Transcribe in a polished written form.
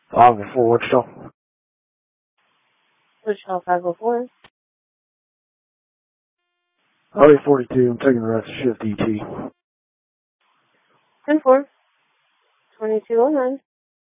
504, Wichita. Wichita 504. 42, I'm taking the rest of shift ET. 10-4. 2209.